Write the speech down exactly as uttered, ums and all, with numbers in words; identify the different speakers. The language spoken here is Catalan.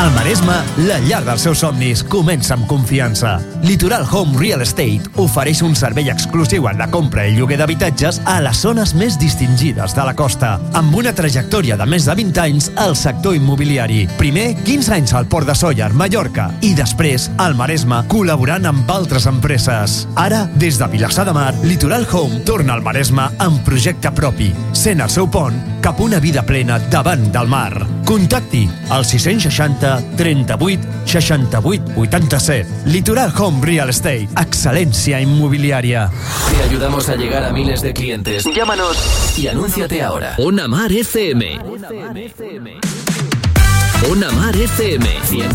Speaker 1: Al Maresme, la llar dels seus somnis comença amb confiança. Litoral Home Real Estate ofereix un servei exclusiu en la compra i lloguer d'habitatges a les zones més distingides de la costa, amb una trajectòria de més de vint anys al sector immobiliari. Primer, quinze anys al Port de Sóller, Mallorca, i després, al Maresme, col·laborant amb altres empreses. Ara, des de Vilassar de Mar, Litoral Home torna al Maresme amb projecte propi, sent el seu pont cap a una vida plena davant del mar. Contacti al sis seixanta, trenta-vuit, seixanta-vuit, vuitanta-set. Litoral Home Real Estate. Excelencia inmobiliaria.
Speaker 2: Te ayudamos a llegar a miles de clientes. Llámanos y anúnciate ahora.
Speaker 3: Ona Mar F M. Ona Mar F M.